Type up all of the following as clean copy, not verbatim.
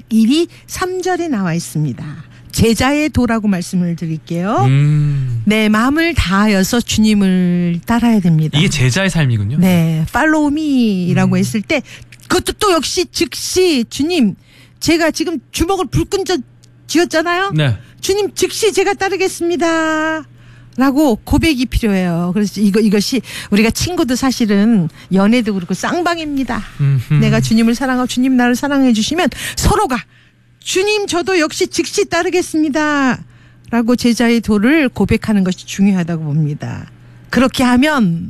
1이 3절에 나와 있습니다. 제자의 도라고 말씀을 드릴게요. 내 마음을 다하여서 주님을 따라야 됩니다. 이게 제자의 삶이군요. 네, follow me라고 했을 때 그것도 또 역시 즉시 주님 제가 지금 주먹을 불끈 쥐었잖아요. 네. 주님 즉시 제가 따르겠습니다. 라고 고백이 필요해요. 그래서 이것이 우리가 친구도 사실은 연애도 그렇고 쌍방입니다. 내가 주님을 사랑하고 주님 나를 사랑해 주시면 서로가 주님 저도 역시 즉시 따르겠습니다. 라고 제자의 도를 고백하는 것이 중요하다고 봅니다. 그렇게 하면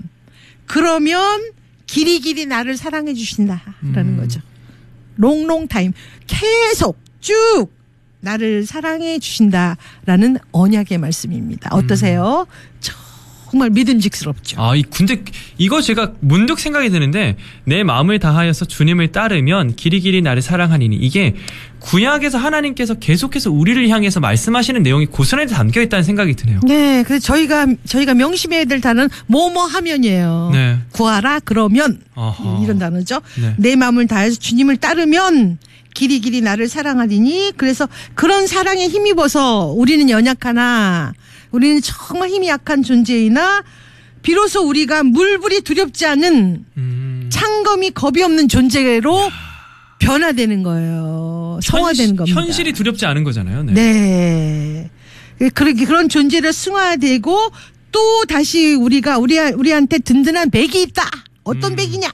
그러면 길이 나를 사랑해 주신다라는 거죠. 롱롱 타임 계속 쭉 나를 사랑해 주신다라는 언약의 말씀입니다. 어떠세요? 정말 믿음직스럽죠. 근데 이거 제가 문득 생각이 드는데 내 마음을 다하여서 주님을 따르면 길이 나를 사랑하니니 이게 구약에서 하나님께서 계속해서 우리를 향해서 말씀하시는 내용이 고스란히 담겨 있다는 생각이 드네요. 네, 그래서 저희가 명심해야 될 단어는 뭐뭐 하면이에요. 네. 구하라 그러면 이런 단어죠. 네. 내 마음을 다해서 주님을 따르면 길이 나를 사랑하리니 그래서 그런 사랑에 힘입어서 우리는 연약하나 우리는 정말 힘이 약한 존재이나 비로소 우리가 물불이 두렵지 않은 창검이 겁이 없는 존재로 변화되는 거예요. 성화되는 겁니다. 현실이 두렵지 않은 거잖아요. 네. 그런 존재를 승화되고 또 다시 우리한테 든든한 백이 있다. 어떤 백이냐?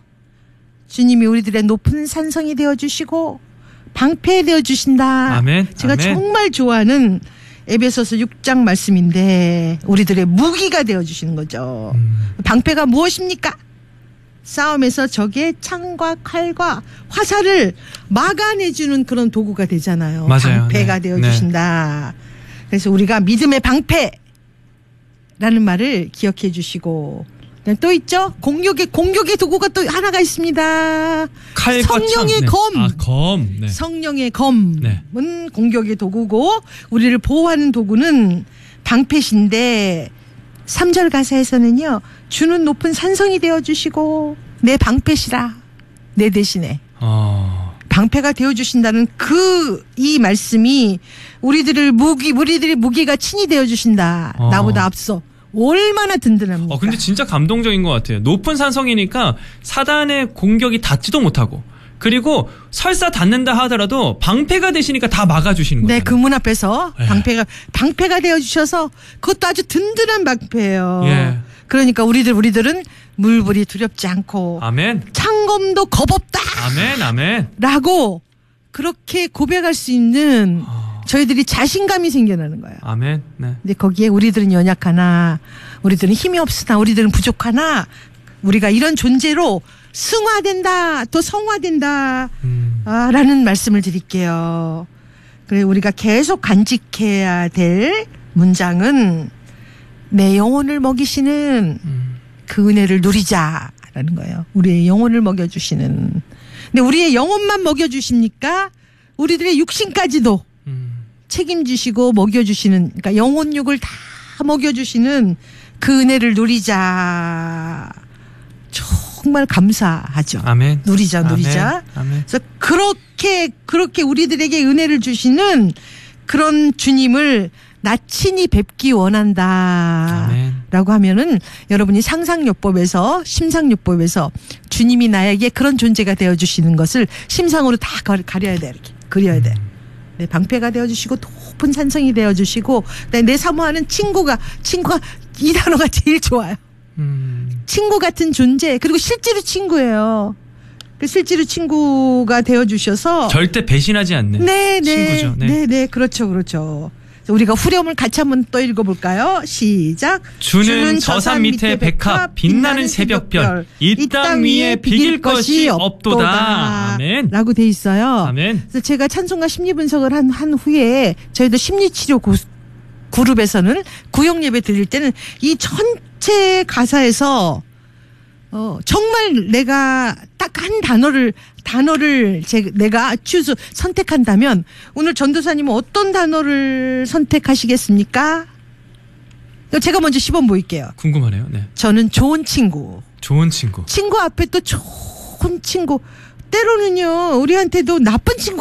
주님이 우리들의 높은 산성이 되어주시고 방패 되어주신다. 아멘. 제가 아멘. 정말 좋아하는 에베소서 6장 말씀인데 우리들의 무기가 되어주시는 거죠. 방패가 무엇입니까? 싸움에서 적의 창과 칼과 화살을 막아내주는 그런 도구가 되잖아요. 맞아요. 방패가 되어주신다. 그래서 우리가 믿음의 방패라는 말을 기억해 주시고 또 있죠. 공격의 도구가 또 하나가 있습니다. 칼과 성령의 창. 검. 검. 네. 성령의 검은 공격의 도구고 우리를 보호하는 도구는 방패신데 3절 가사에서는요. 주는 높은 산성이 되어주시고 내 방패시라. 내 대신에. 방패가 되어주신다는 이 말씀이 우리들의 무기가 친히 되어주신다. 나보다 앞서. 얼마나 든든합니까? 근데 진짜 감동적인 것 같아요. 높은 산성이니까 사단의 공격이 닿지도 못하고 그리고 설사 닿는다 하더라도 방패가 되시니까 다 막아주시는 거예요. 네, 그 문 앞에서 방패가 되어주셔서 그것도 아주 든든한 방패예요. 예. 그러니까 우리들은 물불이 두렵지 않고 아멘. 창검도 겁없다. 아멘. 라고 그렇게 고백할 수 있는 저희들이 자신감이 생겨나는 거예요. 아멘. 네. 근데 거기에 우리들은 연약하나, 우리들은 힘이 없으나, 우리들은 부족하나, 우리가 이런 존재로 승화된다, 또 성화된다, 라는 말씀을 드릴게요. 그래 우리가 계속 간직해야 될 문장은 내 영혼을 먹이시는 그 은혜를 누리자라는 거예요. 우리의 영혼을 먹여주시는. 근데 우리의 영혼만 먹여주십니까? 우리들의 육신까지도 책임지시고 먹여주시는, 그러니까 영혼육을 다 먹여주시는 그 은혜를 누리자. 정말 감사하죠. 아멘. 누리자. 아멘. 그래서 그렇게 우리들에게 은혜를 주시는 그런 주님을 나 친히 뵙기 원한다. 아멘. 라고 하면은 여러분이 상상요법에서, 심상요법에서 주님이 나에게 그런 존재가 되어주시는 것을 심상으로 다 가려야 돼. 이렇게. 그려야 돼. 내 방패가 되어주시고 높은 산성이 되어주시고 내 사모하는 친구가 이 단어가 제일 좋아요. 친구 같은 존재, 그리고 실제로 친구예요. 실제로 친구가 되어주셔서 절대 배신하지 않는 친구죠. 네, 그렇죠. 우리가 후렴을 같이 한번 또 읽어볼까요? 시작. 주는 저산 밑에 백합 빛나는 새벽별 이 땅 위에 비길 것이 없도다. 아멘. 라고 돼 있어요. 아멘. 그래서 제가 찬송가 심리 분석을 한 후에 저희도 심리치료 그룹에서는 구역 예배 드릴 때는 이 전체 가사에서 정말 내가 딱 한 단어를 내가 선택한다면 오늘 전도사님은 어떤 단어를 선택하시겠습니까? 제가 먼저 시범 보일게요. 궁금하네요. 네. 저는 좋은 친구. 좋은 친구. 친구 앞에 또 좋은 친구. 때로는요 우리한테도 나쁜 친구가